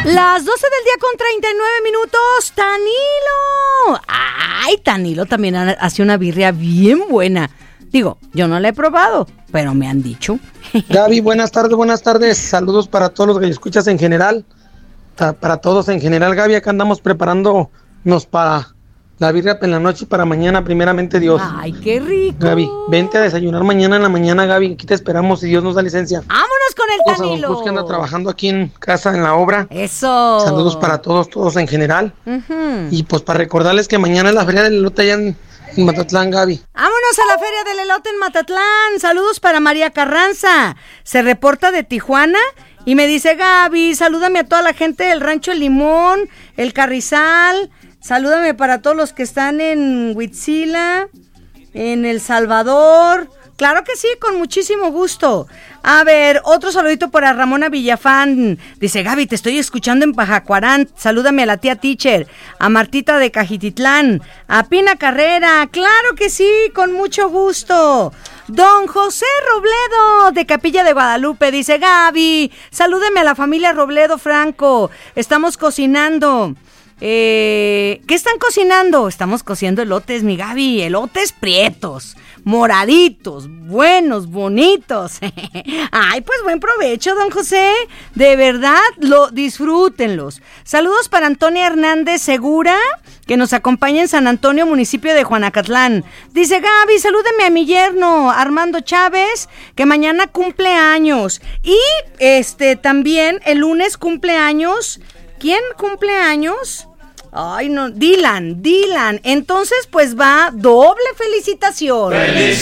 Las 12 del día con 39 minutos. ¡Tanilo! ¡Ay, Tanilo también hace una birria bien buena! Digo, yo no la he probado, pero me han dicho. Gaby, buenas tardes. Saludos para todos los que escuchas en general. Para todos en general, Gaby, acá andamos preparándonos para la birria en la noche y para mañana, primeramente Dios. ¡Ay, qué rico! Gaby, vente a desayunar mañana en la mañana, Gaby. Aquí te esperamos si Dios nos da licencia. ¡Vámonos con el Saludos a Tanilo! don Cruz, que anda trabajando aquí en casa, en la obra. ¡Eso! Saludos para todos en general. Uh-huh. Y pues para recordarles que mañana es la feria del elote allá en Matatlán, Gaby. ¡Vámonos a la feria del elote en Matatlán! Saludos para María Carranza. Se reporta de Tijuana y me dice: Gaby, salúdame a toda la gente del Rancho El Limón, El Carrizal. Salúdame para todos los que están en Huitzila, en El Salvador. Claro que sí, con muchísimo gusto. A ver, otro saludito para Ramona Villafán. Dice: Gaby, te estoy escuchando en Pajacuarán. Salúdame a la tía Teacher, a Martita de Cajititlán, a Pina Carrera. Claro que sí, con mucho gusto. Don José Robledo de Capilla de Guadalupe dice: Gaby, salúdeme a la familia Robledo Franco. Estamos cocinando. ¿Qué están cocinando? Estamos cociendo elotes, mi Gaby, elotes prietos, moraditos, buenos, bonitos. Ay, pues buen provecho, don José. De verdad, disfrútenlos. Saludos para Antonia Hernández Segura, que nos acompaña en San Antonio, municipio de Juanacatlán. Dice: Gaby, salúdeme a mi yerno, Armando Chávez, que mañana cumple años. Y también el lunes cumple años. ¿Quién cumple años? Ay, no, Dylan. Entonces, pues va doble felicitación. ¡Feliz